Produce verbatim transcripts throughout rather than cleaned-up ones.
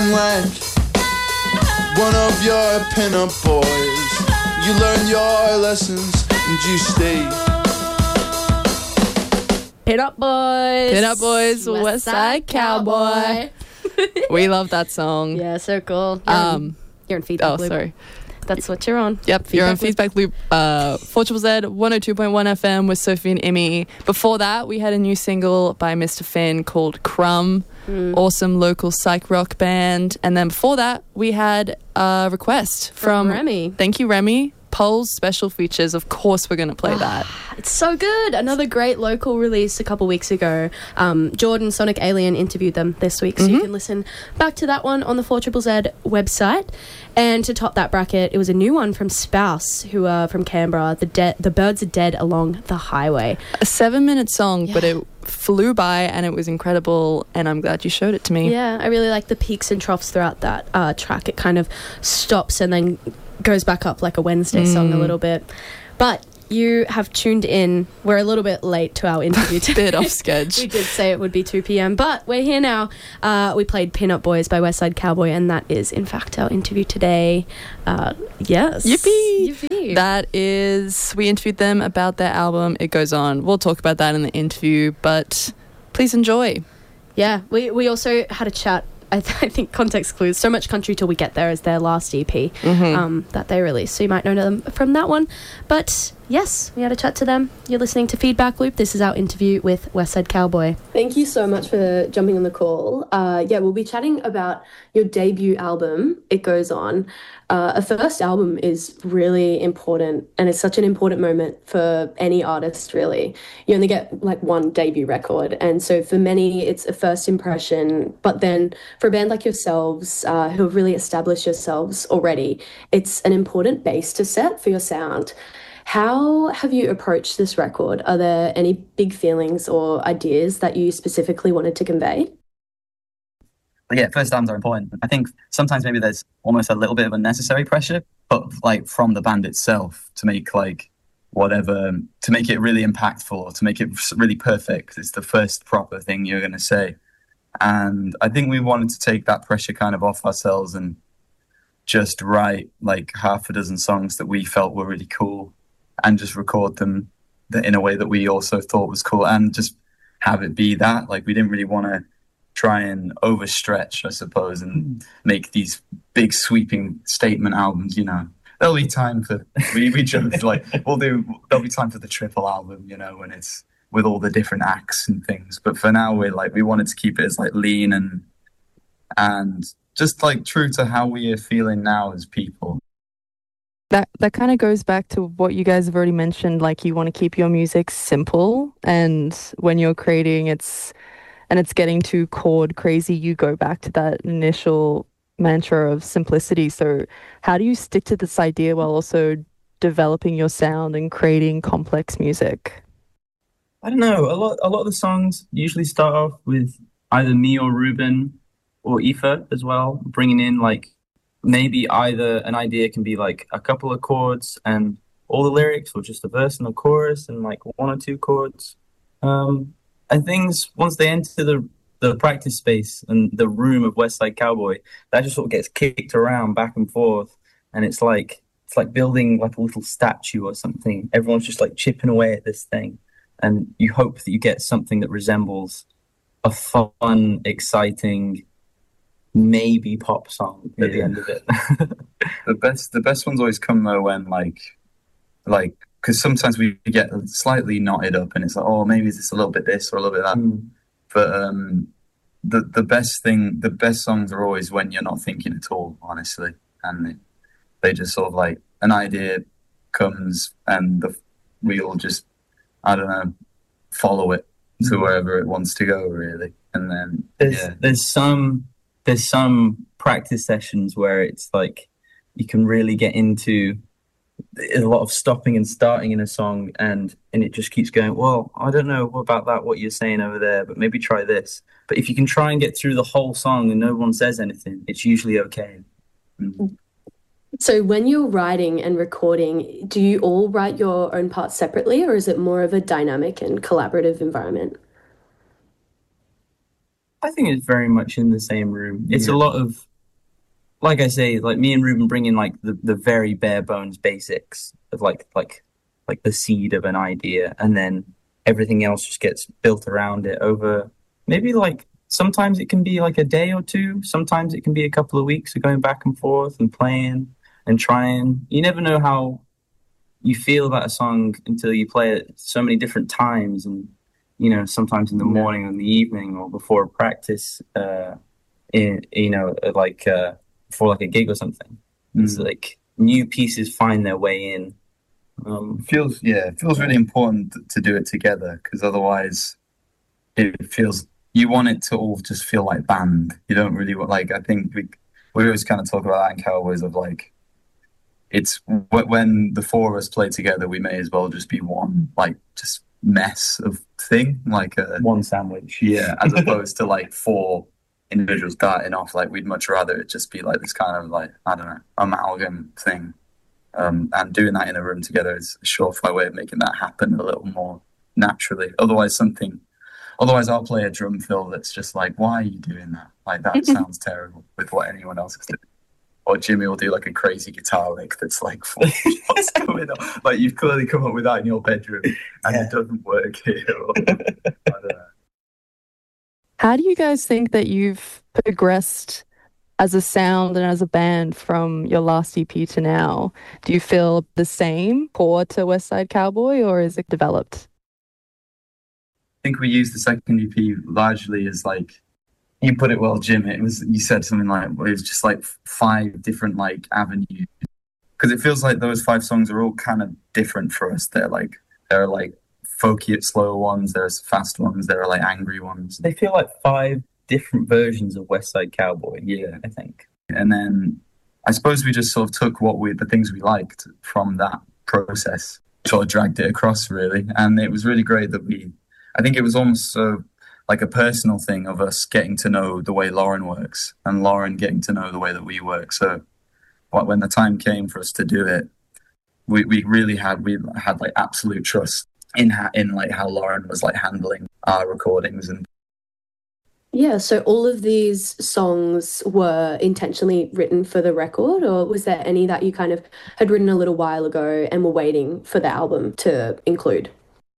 I'm like one of your pin-up boys. You learn your lessons and you stay. Pin-up boys. Pin-up boys, West, West Side Cowboy. We love that song. Yeah, so cool. You're Um, in, you're in Feedback Oh, Loop. sorry. That's what you're on. Yep, Feedback you're on Loop. Feedback Loop, uh, four Z Z, one oh two point one F M with Sophie and Immy. Before that, we had a new single by Mister Finn called Crumb, Mm. awesome local psych rock band. And then before that, we had a request From from, Remy. Thank you, Remy. Pole's Special Features. Of course, we're going to play that. It's so good. Another great local release a couple weeks ago. Um, Jordan, Sonic Alien, interviewed them this week, so you can listen back to that one on the four Z Z website. And to top that bracket, it was a new one from Spouse, who are from Canberra. The de- the Birds Are Dead Along the Highway. A seven-minute song, but Yeah. it flew by and it was incredible, and I'm glad you showed it to me. Yeah, I really like the peaks and troughs throughout that uh, track. It kind of stops and then goes back up like a Wednesday song a little bit. But you have tuned in. We're a little bit late to our interview today. Bit off sketch. We did say it would be two p.m, but we're here now. Uh, we played Pin Up Boys by West Side Cowboy, and that is, in fact, our interview today. Uh, yes. Yippee! Yippee. That is, we interviewed them about their album. It goes on. We'll talk about that in the interview, but please enjoy. Yeah, we, we also had a chat. I, th- I think Context Clues, So Much Country Till We Get There is their last E P um, that they released. So you might know them from that one. But yes, we had a chat to them. You're listening to Feedback Loop. This is our interview with West Side Cowboy. Thank you so much for jumping on the call. Uh, yeah, we'll be chatting about your debut album, It Goes On. Uh, a first album is really important, and it's such an important moment for any artist, really. You only get like one debut record, and so for many it's a first impression, but then for a band like yourselves, uh, who have really established yourselves already, it's an important base to set for your sound. How have you approached this record? Are there any big feelings or ideas that you specifically wanted to convey? But yeah, first albums are important. I think sometimes maybe there's almost a little bit of unnecessary pressure, but like from the band itself to make like whatever, to make it really impactful, to make it really perfect. It's the first proper thing you're going to say. And I think we wanted to take that pressure kind of off ourselves and just write like half a dozen songs that we felt were really cool and just record them in a way that we also thought was cool and just have it be that. Like we didn't really want to try and overstretch, I suppose, and make these big sweeping statement albums, you know. There'll be time for, we, we just like, we'll do, there'll be time for the triple album, you know, when it's with all the different acts and things. But for now, we're like, we wanted to keep it as like lean and, and just like true to how we are feeling now as people. That that kind of goes back to what you guys have already mentioned, like you want to keep your music simple, and when you're creating it's and it's getting too chord crazy, you go back to that initial mantra of simplicity. So how do you stick to this idea while also developing your sound and creating complex music? I don't know. A lot a lot of the songs usually start off with either me or Ruben or Aoife as well, bringing in like maybe either an idea can be like a couple of chords and all the lyrics, or just a verse and a chorus and like one or two chords. Um, and things, once they enter the the practice space and the room of West Side Cowboy, that just sort of gets kicked around back and forth, and it's like it's like building like a little statue or something. Everyone's just like chipping away at this thing, and you hope that you get something that resembles a fun, exciting, maybe pop song at yeah. the end of it. the best the best ones always come though when like like because sometimes we get slightly knotted up and it's like, oh, maybe it's a little bit this or a little bit that. Mm. But um the the best thing the best songs are always when you're not thinking at all, honestly, and they, they just sort of like an idea comes and the we all just I don't know follow it to mm. wherever it wants to go, really. And then there's yeah. there's some There's some practice sessions where it's like you can really get into a lot of stopping and starting in a song, and and it just keeps going, well, I don't know about that, what you're saying over there, but maybe try this. But if you can try and get through the whole song and no one says anything, it's usually okay. Mm-hmm. So when you're writing and recording, do you all write your own parts separately, or is it more of a dynamic and collaborative environment? I think it's very much in the same room. It's yeah. a lot of like I say, like me and Ruben bring in like the, the very bare bones basics of like like like the seed of an idea, and then everything else just gets built around it over maybe like sometimes it can be like a day or two, sometimes it can be a couple of weeks of going back and forth and playing and trying. You never know how you feel about a song until you play it so many different times, and you know, sometimes in the morning or in the evening or before practice, uh, in you know, like uh, for like a gig or something. Mm. It's like new pieces find their way in. Um, it feels yeah, it feels really important to do it together, because otherwise, it feels you want it to all just feel like band. You don't really want, like, I think we we always kind of talk about that in Cowboys of like, it's when the four of us play together, we may as well just be one like just mess of thing, like a one sandwich. Yeah, as opposed to like four individuals darting off. Like, we'd much rather it just be like this kind of like, I don't know, amalgam thing. Um, and doing that in a room together is a surefire way of making that happen a little more naturally. Otherwise, something, otherwise I'll play a drum fill that's just like, why are you doing that? Like, that sounds terrible with what anyone else is doing. Or Jimmy will do like a crazy guitar lick that's like, what's going on? Like, you've clearly come up with that in your bedroom and yeah. It doesn't work here. Or, I don't know. How do you guys think that you've progressed as a sound and as a band from your last E P to now? Do you feel the same core to West Side Cowboy, or is it developed? I think we used the second E P largely as like, you put it well, Jim. It was, you said something like, it was just like five different like avenues, because it feels like those five songs are all kind of different for us. They're like, there are like folky, slow ones. There's fast ones. There are like angry ones. They feel like five different versions of West Side Cowboy. Yeah, I think. And then I suppose we just sort of took what we, the things we liked from that process, sort of dragged it across really. And it was really great that we, I think it was almost so like a personal thing of us getting to know the way Lauren works and Lauren getting to know the way that we work. So when the time came for us to do it, we, we really had, we had like absolute trust in ha- in like how Lauren was like handling our recordings. And yeah, so all of these songs were intentionally written for the record, or was there any that you kind of had written a little while ago and were waiting for the album to include?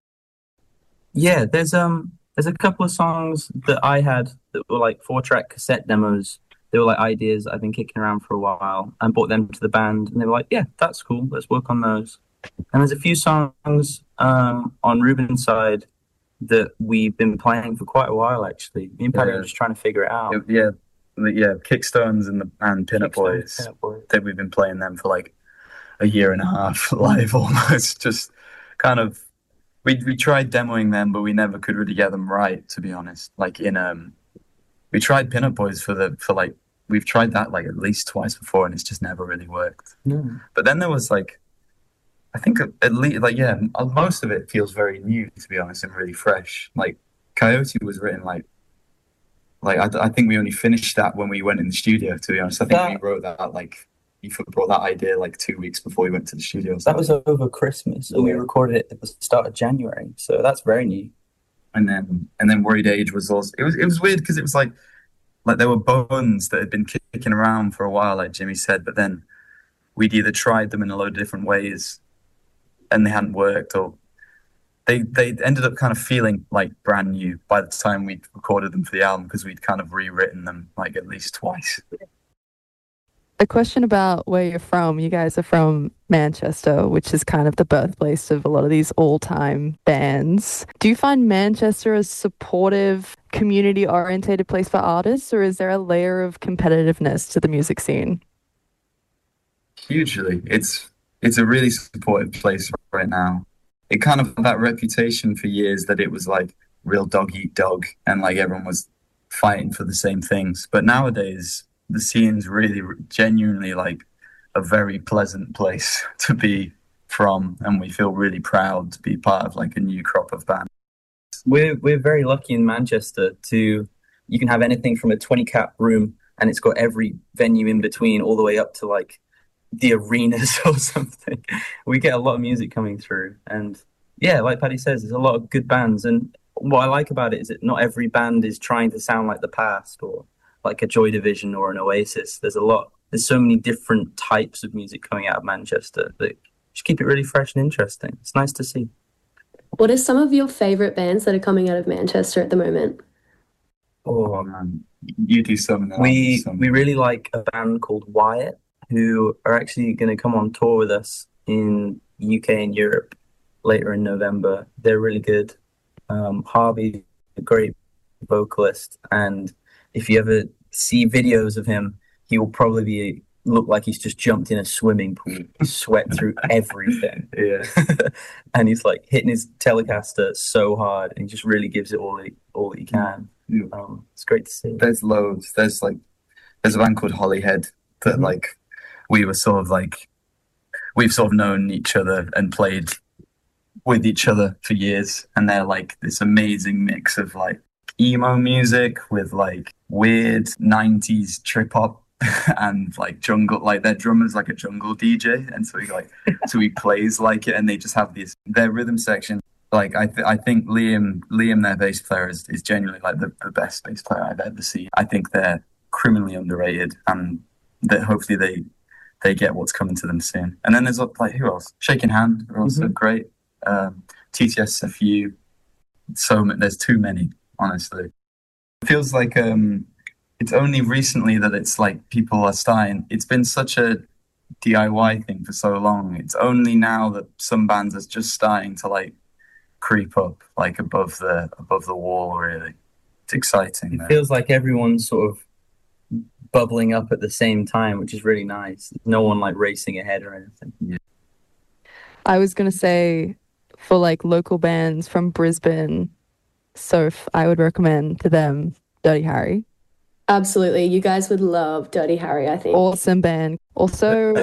Yeah, there's um there's a couple of songs that I had that were like four track cassette demos. They were like ideas I've been kicking around for a while, and brought them to the band, and they were like, yeah, that's cool, let's work on those. And there's a few songs um, on Ruben's side that we've been playing for quite a while, actually. Me and Paddy yeah. are just trying to figure it out. Yeah, yeah, Kickstones and the and Pinup Boys. Pinup Boys. I think we've been playing them for like a year and a half live almost. Just kind of, we we tried demoing them, but we never could really get them right, to be honest. Like in um, we tried Pinup Boys for the for like we've tried that like at least twice before, and it's just never really worked. Mm. But then there was like, I think at least, like, yeah, most of it feels very new, to be honest, and really fresh. Like, Coyote was written, like, like I, I think we only finished that when we went in the studio, to be honest. I think that, we wrote that, like, you brought that idea, like, two weeks before we went to the studio. That was over Christmas, and yeah. we recorded it at the start of January, so that's very new. And then, and then Worried Age was also, it was, it was weird, because it was like, like, there were bones that had been kicking around for a while, like Jimmy said, but then we'd either tried them in a load of different ways, and they hadn't worked, or they they ended up kind of feeling like brand new by the time we'd recorded them for the album, because we'd kind of rewritten them like at least twice. A question about where you're from. You guys are from Manchester, which is kind of the birthplace of a lot of these all-time bands. Do you find Manchester a supportive, community-orientated place for artists, or is there a layer of competitiveness to the music scene? Hugely. It's It's a really supportive place right now. It kind of had that reputation for years that it was like real dog eat dog, and like everyone was fighting for the same things. But nowadays, the scene's really genuinely like a very pleasant place to be from, and we feel really proud to be part of like a new crop of bands. We're we're very lucky in Manchester to, you can have anything from a twenty cap room, and it's got every venue in between, all the way up to like the arenas or something. We get a lot of music coming through, and yeah, like Paddy says, there's a lot of good bands, and what I like about it is that not every band is trying to sound like the past or like a Joy Division or an Oasis. There's a lot there's so many different types of music coming out of Manchester that just keep it really fresh and interesting. It's nice to see. What are some of your favourite bands that are coming out of Manchester at the moment? Oh man, you do some. We some. we really like a band called Wyatt, who are actually going to come on tour with us in U K and Europe later in November. They're really good. Um, Harvey, a great vocalist, and if you ever see videos of him, he will probably be look like he's just jumped in a swimming pool, sweat through everything. Yeah, and he's like hitting his Telecaster so hard, and he just really gives it all he all that he can. Yeah. Um, it's great to see. There's loads. There's like there's a band called Hollyhead that Mm-hmm. like we were sort of like we've sort of known each other and played with each other for years, and they're like this amazing mix of like emo music with like weird nineties trip hop and like jungle, like their drummer's like a jungle D J, and so he like so he plays like it, and they just have this their rhythm section. Like I, th- I think Liam, Liam, their bass player, is, is genuinely like the, the best bass player I've ever seen. I think they're criminally underrated, and that hopefully they they get what's coming to them soon. And then there's like who else? Shaking Hand are also Mm-hmm. great. Um, T T S a few. So ma- there's too many, honestly. It feels like um, it's only recently that it's like people are starting. It's been such a D I Y thing for so long. It's only now that some bands are just starting to like creep up like above the above the wall. Really, it's exciting. It though. feels like everyone's sort of bubbling up at the same time, which is really nice. No one like racing ahead or anything. I was going to say for like local bands from Brisbane, Soph, I would recommend to them Dirty Harry. Absolutely. You guys would love Dirty Harry, I think. Awesome band. Also,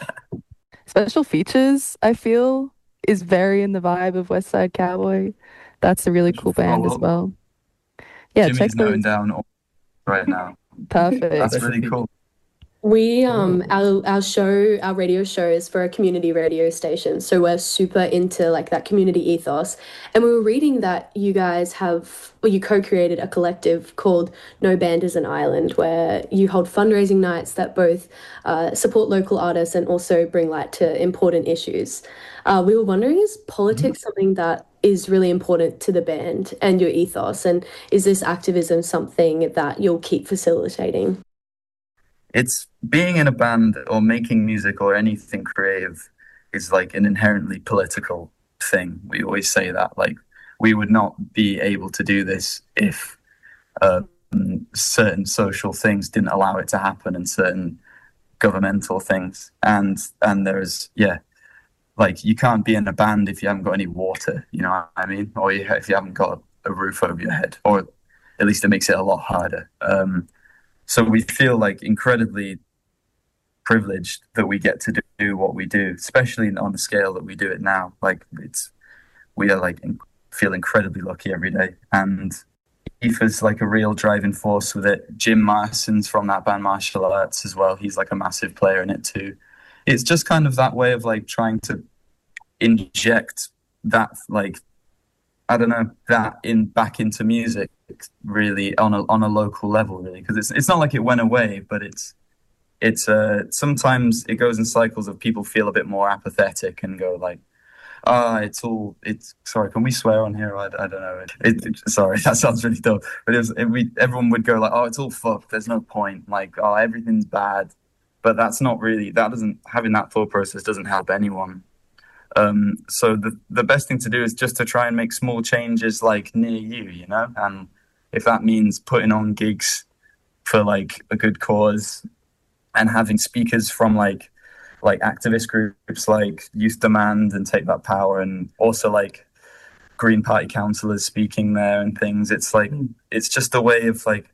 Special Features, I feel, is very in the vibe of West Side Cowboy. That's a really cool band as well. Yeah, check Jimmy's noting those. down all right now. Perfect. That's really cool. We um our our show our radio show is for a community radio station, so we're super into like that community ethos. And we were reading that you guys have well, you co-created a collective called No Band is an Island, where you hold fundraising nights that both uh, support local artists and also bring light to important issues. Uh, we were wondering, is politics something that is really important to the band and your ethos, and is this activism something that you'll keep facilitating? It's being in a band or making music or anything creative is like an inherently political thing. We always say that, like, we would not be able to do this if uh, certain social things didn't allow it to happen, and certain governmental things. And and there's yeah, like you can't be in a band if you haven't got any water. You know what I mean? Or you, if you haven't got a roof over your head, or at least it makes it a lot harder. Um, So we feel like incredibly privileged that we get to do what we do, especially on the scale that we do it now. Like it's, we are like in, feel incredibly lucky every day. And Aoife's like a real driving force with it. Jim Marson's from that band Martial Arts as well. He's like a massive player in it too. It's just kind of that way of like trying to inject that like, I don't know, that in back into music really on a on a local level, really, because it's it's not like it went away, but it's it's uh sometimes it goes in cycles of people feel a bit more apathetic and go like, ah, oh, it's all it's sorry, can we swear on here? I, I don't know. It, it, sorry, that sounds really dumb, but it was it, we everyone would go like, oh, it's all fucked. There's no point. Like, oh, everything's bad, but that's not really that doesn't having that thought process doesn't help anyone. Um, so the the best thing to do is just to try and make small changes like near you, you know, and if that means putting on gigs for like a good cause and having speakers from like like activist groups like Youth Demand and Take That Power, and also like Green Party councillors speaking there and things, it's like it's just a way of like,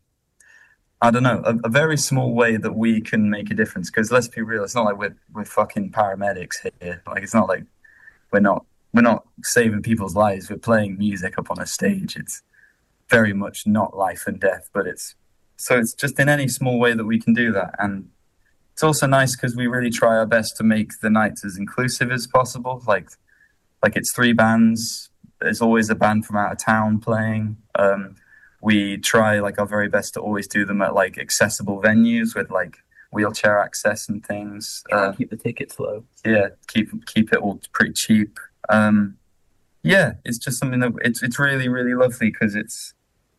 I don't know, a, a very small way that we can make a difference. Because let's be real, it's not like we're we're fucking paramedics here. Like it's not like We're not we're not saving people's lives. We're playing music up on a stage. It's very much not life and death, but it's so it's just in any small way that we can do that. And it's also nice because we really try our best to make the nights as inclusive as possible. Like like it's three bands. There's always a band from out of town playing. Um, we try like our very best to always do them at like accessible venues with like wheelchair access and things. Uh, Uh, keep the tickets low. yeah, keep keep it all pretty cheap. Um, yeah, it's just something that it's it's really really lovely because it's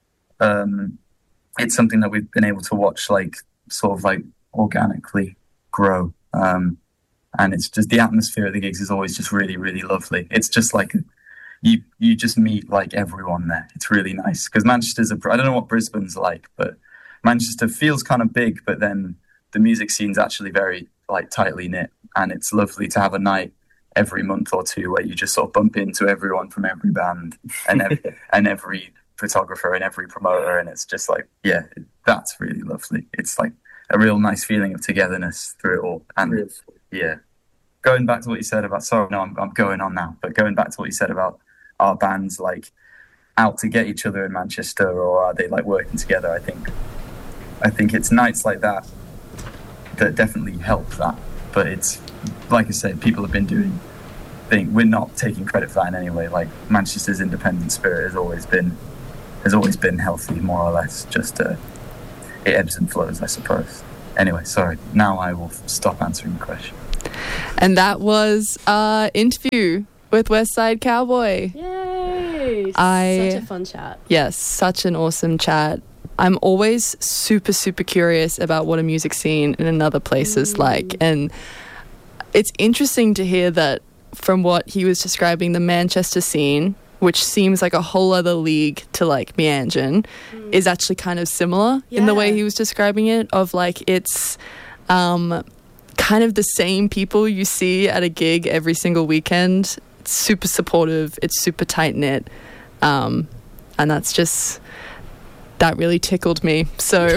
um, it's something that we've been able to watch like sort of like organically grow. Um, and it's just the atmosphere of the gigs is always just really really lovely. It's just like you you just meet like everyone there. It's really nice because Manchester's a I don't know what Brisbane's like, but Manchester feels kind of big, but then the music scene's actually very like tightly knit, and it's lovely to have a night every month or two where you just sort of bump into everyone from every band and every, and every photographer and every promoter, and it's just like, yeah, that's really lovely. It's like a real nice feeling of togetherness through it all. And Really. yeah, going back to what you said about, sorry, no, I'm, I'm going on now, but going back to what you said about our bands like out to get each other in Manchester, or are they like working together? I think, I think it's nights like that that definitely help that. But it's, like I said, people have been doing things. We're not taking credit for that in any way. Like Manchester's independent spirit has always been, has always been healthy, more or less. Just uh, it ebbs and flows, I suppose. Anyway, sorry. Now I will stop answering the question. And that was our interview with West Side Cowboy. Yay! I- Such a fun chat. Yes, such an awesome chat. I'm always super, super curious about what a music scene in another place is like. And it's interesting to hear that from what he was describing, the Manchester scene, which seems like a whole other league to like Meanjin, mm. is actually kind of similar yeah. in the way he was describing it, of like it's um, kind of the same people you see at a gig every single weekend. It's super supportive. It's super tight-knit. Um, and that's just... that really tickled me. So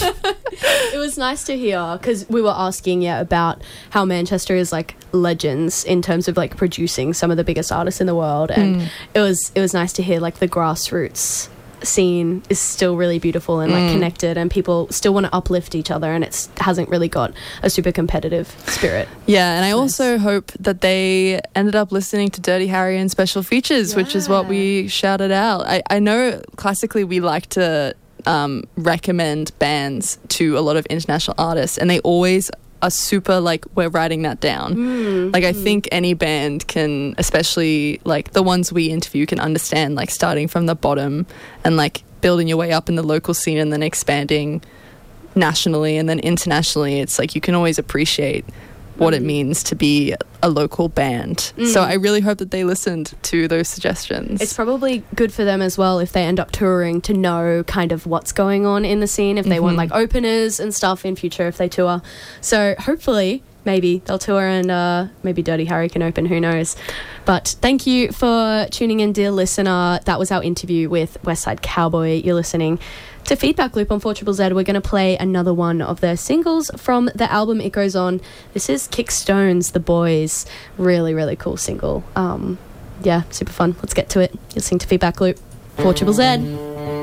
it was nice to hear, because we were asking yeah about how Manchester is like legends in terms of like producing some of the biggest artists in the world, and mm. it was it was nice to hear like the grassroots scene is still really beautiful and like mm. connected, and people still want to uplift each other, and it hasn't really got a super competitive spirit. Yeah, and I nice. also hope that they ended up listening to Dirty Harry and Special Features, yeah. which is what we shouted out. I, I know classically we like to um, recommend bands to a lot of international artists, and they always are super like, we're writing that down. Mm, like I mm. think any band can, especially like the ones we interview, can understand like starting from the bottom and like building your way up in the local scene and then expanding nationally and then internationally. It's like you can always appreciate what mm. it means to be a local band. Mm. So I really hope that they listened to those suggestions. It's probably good for them as well if they end up touring to know kind of what's going on in the scene, if they mm-hmm. want like openers and stuff in future if they tour. So hopefully maybe they'll tour and uh, maybe Dirty Harry can open, who knows. But thank you for tuning in, dear listener. That was our interview with West Side Cowboy. You're listening to Feedback Loop on four Z Z. We're going to play another one of their singles from the album It Goes On. This is Kickstones, The Boys. Really, really cool single. Um, yeah, super fun. Let's get to it. You're listening to Feedback Loop, four Z Z.